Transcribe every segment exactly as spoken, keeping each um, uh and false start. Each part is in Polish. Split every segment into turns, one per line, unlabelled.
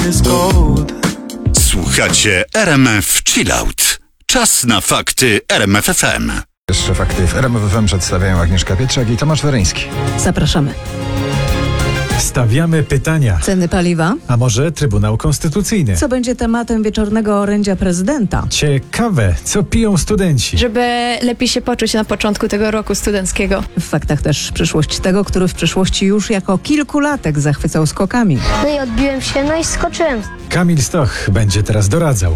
Słuchacie R M F Chillout. Czas na fakty R M F F M.
Jeszcze fakty w R M F F M przedstawiają Agnieszka Pietrzak i Tomasz Weryński.
Zapraszamy.
Stawiamy pytania.
Ceny paliwa?
A może Trybunał Konstytucyjny?
Co będzie tematem wieczornego orędzia prezydenta?
Ciekawe, co piją studenci?
Żeby lepiej się poczuć na początku tego roku studenckiego.
W faktach też przyszłość tego, który w przyszłości już jako kilkulatek zachwycał skokami.
No i odbiłem się, no i skoczyłem.
Kamil Stoch będzie teraz doradzał.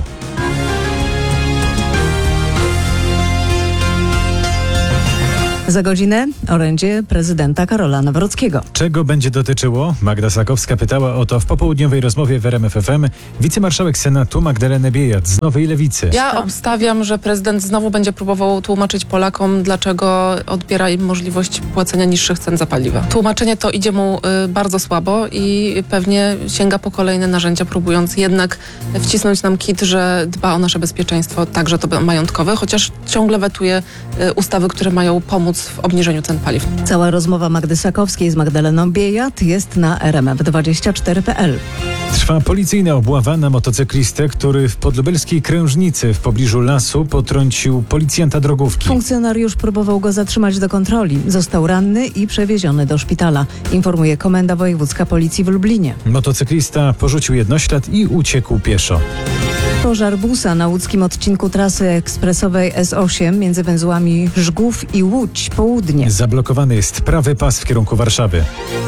Za godzinę orędzie prezydenta Karola Nawrockiego.
Czego będzie dotyczyło? Magda Sakowska pytała o to w popołudniowej rozmowie w R M F F M wicemarszałek Senatu Magdalenę Biejat z Nowej Lewicy.
Ja obstawiam, że prezydent znowu będzie próbował tłumaczyć Polakom, dlaczego odbiera im możliwość płacenia niższych cen za paliwa. Tłumaczenie to idzie mu y, bardzo słabo i pewnie sięga po kolejne narzędzia, próbując jednak wcisnąć nam kit, że dba o nasze bezpieczeństwo, także to majątkowe, chociaż ciągle wetuje y, ustawy, które mają pomóc w obniżeniu cen paliw.
Cała rozmowa Magdy Sakowskiej z Magdaleną Biejat jest na R M F dwadzieścia cztery kropka p l.
Trwa policyjna obława na motocyklistę, który w podlubelskiej Krężnicy w pobliżu lasu potrącił policjanta drogówki.
Funkcjonariusz próbował go zatrzymać do kontroli. Został ranny i przewieziony do szpitala, informuje Komenda Wojewódzka Policji w Lublinie.
Motocyklista porzucił jednoślad i uciekł pieszo.
Pożar busa na łódzkim odcinku trasy ekspresowej S osiem między węzłami Żgów i Łódź Południe.
Zablokowany jest prawy pas w kierunku Warszawy.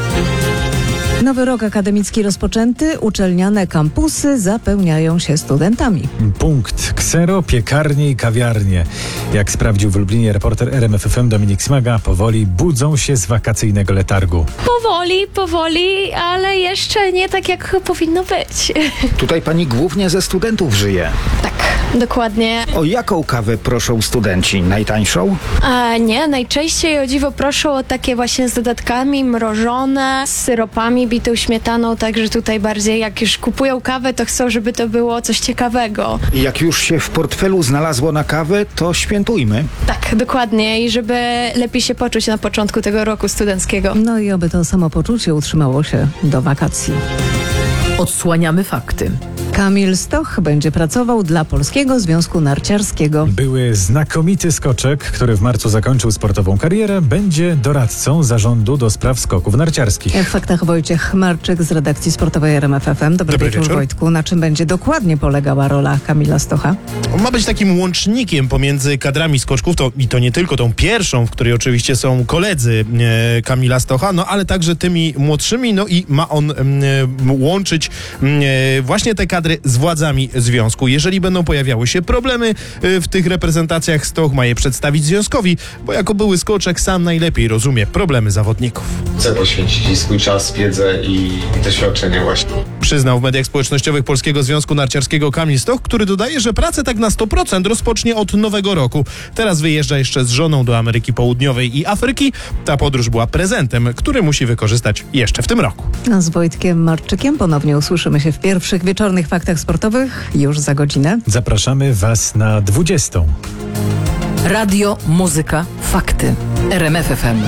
Nowy rok akademicki rozpoczęty, uczelniane kampusy zapełniają się studentami.
Punkt ksero, piekarnie i kawiarnie. Jak sprawdził w Lublinie reporter R M F F M Dominik Smaga, powoli budzą się z wakacyjnego letargu.
Powoli, powoli, ale jeszcze nie tak, jak powinno być.
Tutaj pani głównie ze studentów żyje.
Tak, dokładnie.
O jaką kawę proszą studenci? Najtańszą?
A nie, najczęściej o dziwo proszę o takie właśnie z dodatkami, mrożone, z syropami, bitą śmietaną, także tutaj bardziej jak już kupują kawę, to chcą, żeby to było coś ciekawego.
I jak już się w portfelu znalazło na kawę, to świętujmy.
Tak, dokładnie i żeby lepiej się poczuć na początku tego roku studenckiego.
No i oby to samopoczucie utrzymało się do wakacji.
Odsłaniamy fakty.
Kamil Stoch będzie pracował dla Polskiego Związku Narciarskiego.
Były znakomity skoczek, który w marcu zakończył sportową karierę, będzie doradcą zarządu do spraw skoków narciarskich.
W faktach Wojciech Marczyk z redakcji sportowej R M F F M. Dobry,
Dobry
wieczór,
wieczór.
Wojtku. Na czym będzie dokładnie polegała rola Kamila Stocha?
On ma być takim łącznikiem pomiędzy kadrami skoczków, to, i to nie tylko tą pierwszą, w której oczywiście są koledzy e, Kamila Stocha, no ale także tymi młodszymi, no i ma on e, łączyć e, właśnie te kadry z władzami związku. Jeżeli będą pojawiały się problemy e, w tych reprezentacjach, Stoch ma je przedstawić związkowi, bo jako były skoczek sam najlepiej rozumie problemy zawodników.
Chcę poświęcić swój czas, wiedzę i doświadczenie właśnie.
Przyznał w mediach społecznościowych Polskiego Związku Narciarskiego Kamil Stoch, który dodaje, że pracę tak na sto procent rozpocznie od nowego roku. Teraz wyjeżdża jeszcze z żoną do Ameryki Południowej i Afryki. Ta podróż była prezentem, który musi wykorzystać jeszcze w tym roku.
A z Wojtkiem Marczykiem ponownie usłyszymy się w pierwszych wieczornych faktach sportowych już za godzinę.
Zapraszamy Was na dwudziestą.
Radio, muzyka, fakty. R M F F M.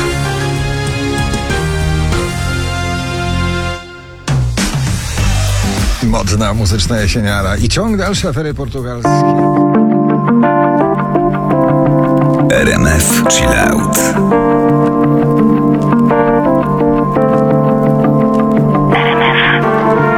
Modna muzyczna jesieniara i ciąg dalszy afery portugalskie.
R M F Chillout.